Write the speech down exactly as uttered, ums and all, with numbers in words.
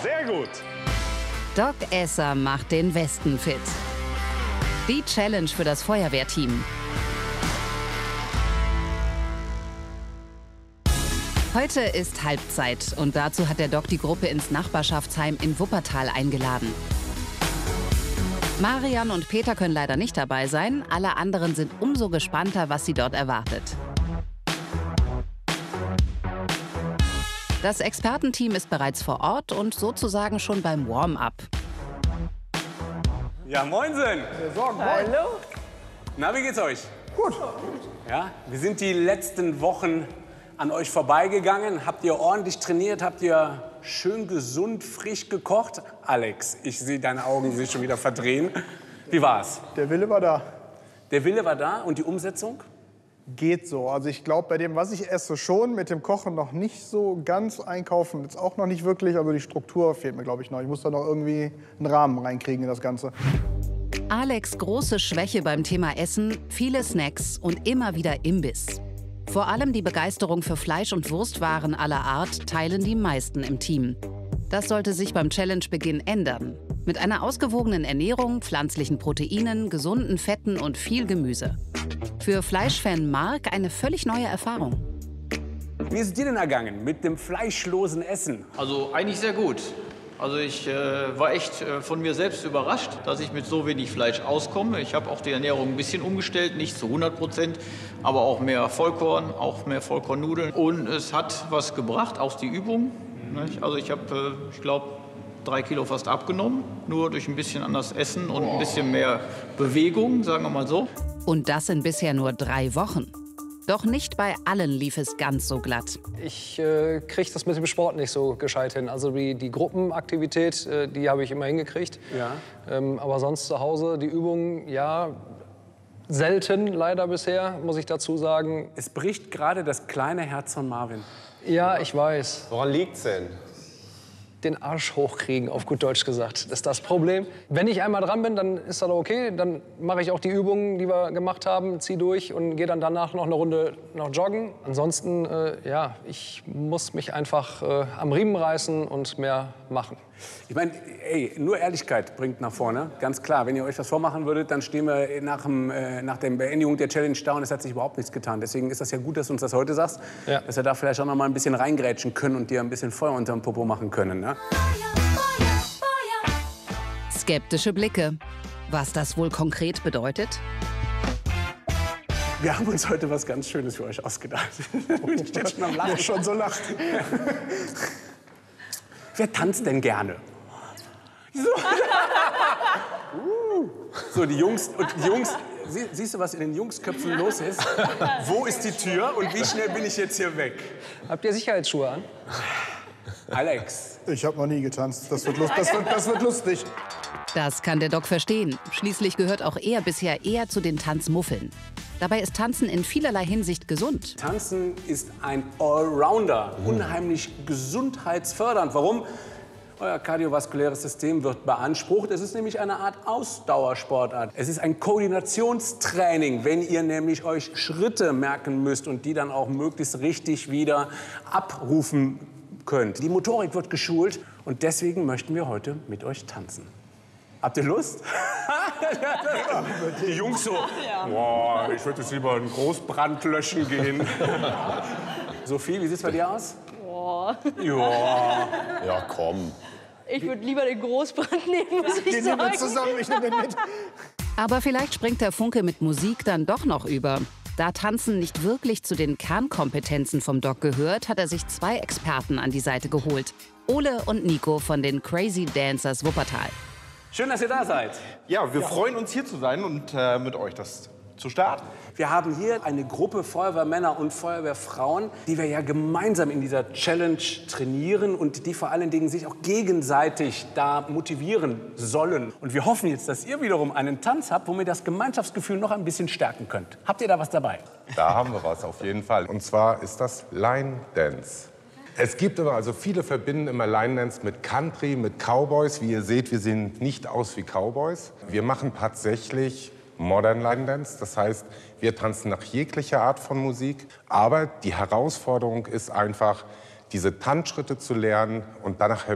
Sehr gut. Doc Esser macht den Westen fit. Die Challenge für das Feuerwehrteam. Heute ist Halbzeit und dazu hat der Doc die Gruppe ins Nachbarschaftsheim in Wuppertal eingeladen. Marian und Peter können leider nicht dabei sein. Alle anderen sind umso gespannter, was sie dort erwartet. Das Expertenteam ist bereits vor Ort und sozusagen schon beim Warm-up. Ja, moinsen. Hallo. Na, wie geht's euch? Gut. Ja, wir sind die letzten Wochen an euch vorbeigegangen. Habt ihr ordentlich trainiert? Habt ihr schön gesund, frisch gekocht? Alex, ich sehe deine Augen sich schon wieder verdrehen. Wie war's? Der Wille war da. Der Wille war da und die Umsetzung? Geht so. Also ich glaube, bei dem, was ich esse, schon. Mit dem Kochen noch nicht so ganz. Einkaufen jetzt auch noch nicht wirklich. Also die Struktur fehlt mir, glaube ich, noch. Ich muss da noch irgendwie einen Rahmen reinkriegen in das Ganze. Alex' große Schwäche beim Thema Essen, viele Snacks und immer wieder Imbiss. Vor allem die Begeisterung für Fleisch- und Wurstwaren aller Art teilen die meisten im Team. Das sollte sich beim Challenge-Beginn ändern. Mit einer ausgewogenen Ernährung, pflanzlichen Proteinen, gesunden Fetten und viel Gemüse. Für Fleischfan Marc eine völlig neue Erfahrung. Wie ist es dir denn ergangen mit dem fleischlosen Essen? Also eigentlich sehr gut. Also ich äh, war echt äh, von mir selbst überrascht, dass ich mit so wenig Fleisch auskomme. Ich habe auch die Ernährung ein bisschen umgestellt, nicht zu hundert Prozent, aber auch mehr Vollkorn, auch mehr Vollkornnudeln. Und es hat was gebracht, auch die Übung. Nicht? Also ich habe, äh, ich glaube, drei Kilo fast abgenommen, nur durch ein bisschen anders Essen und ein bisschen mehr Bewegung, sagen wir mal so. Und das in bisher nur drei Wochen. Doch nicht bei allen lief es ganz so glatt. Ich äh, kriege das mit dem Sport nicht so gescheit hin. Also die, die Gruppenaktivität, äh, die habe ich immer hingekriegt. Ja. Ähm, aber sonst zu Hause, die Übungen, ja, selten leider bisher, muss ich dazu sagen. Es bricht gerade das kleine Herz von Marvin. Ja, ich weiß. Woran liegt's denn? Den Arsch hochkriegen, auf gut Deutsch gesagt. Das ist das Problem. Wenn ich einmal dran bin, dann ist das okay. Dann mache ich auch die Übungen, die wir gemacht haben, ziehe durch und gehe dann danach noch eine Runde noch joggen. Ansonsten, äh, ja, ich muss mich einfach äh, am Riemen reißen und mehr machen. Ich meine, ey, nur Ehrlichkeit bringt nach vorne, ganz klar. Wenn ihr euch das vormachen würdet, dann stehen wir nach, dem, äh, nach der Beendigung der Challenge da und es hat sich überhaupt nichts getan. Deswegen ist das ja gut, dass du uns das heute sagst, Ja. dass wir da vielleicht auch noch mal ein bisschen reingrätschen können und dir ein bisschen Feuer unter den Popo machen können. Ne? Skeptische Blicke. Was das wohl konkret bedeutet? Wir haben uns heute was ganz Schönes für euch ausgedacht. Ich bin jetzt schon am Lachen. Der schon so lacht. Wer tanzt denn gerne? So, Uh. so die Jungs, und die Jungs, sie, siehst du, was in den Jungsköpfen los ist? Wo ist die Tür und wie schnell bin ich jetzt hier weg? Habt ihr Sicherheitsschuhe an? Alex, Ich habe noch nie getanzt. Das wird, lust, das, wird, das wird lustig. Das kann der Doc verstehen. Schließlich gehört auch er bisher eher zu den Tanzmuffeln. Dabei ist Tanzen in vielerlei Hinsicht gesund. Tanzen ist ein Allrounder, unheimlich gesundheitsfördernd. Warum? Euer kardiovaskuläres System wird beansprucht. Es ist nämlich eine Art Ausdauersportart. Es ist ein Koordinationstraining, wenn ihr nämlich euch Schritte merken müsst und die dann auch möglichst richtig wieder abrufen könnt. Die Motorik wird geschult und deswegen möchten wir heute mit euch tanzen. Habt ihr Lust? Die Jungs so, boah, ich würde jetzt lieber einen Großbrand löschen gehen. Sophie, wie sieht's bei dir aus? Boah. Ja. Ja, komm. Ich würde lieber den Großbrand nehmen, muss ich Den nehmen wir sagen. zusammen, ich nehme den mit. Aber vielleicht springt der Funke mit Musik dann doch noch über. Da Tanzen nicht wirklich zu den Kernkompetenzen vom Doc gehört, hat er sich zwei Experten an die Seite geholt. Ole und Nico von den Crazy Dancers Wuppertal. Schön, dass ihr da seid. Ja, wir freuen uns, hier zu sein und äh, mit euch das zu starten. Wir haben hier eine Gruppe Feuerwehrmänner und Feuerwehrfrauen, die wir ja gemeinsam in dieser Challenge trainieren und die vor allen Dingen sich auch gegenseitig da motivieren sollen. Und wir hoffen jetzt, dass ihr wiederum einen Tanz habt, womit ihr das Gemeinschaftsgefühl noch ein bisschen stärken könnt. Habt ihr da was dabei? Da haben wir was, auf jeden Fall. Und zwar ist das Line Dance. Es gibt immer, also viele verbinden immer Line Dance mit Country, mit Cowboys. Wie ihr seht, wir sehen nicht aus wie Cowboys. Wir machen tatsächlich Modern Line Dance. Das heißt, wir tanzen nach jeglicher Art von Musik. Aber die Herausforderung ist einfach, diese Tanzschritte zu lernen und danach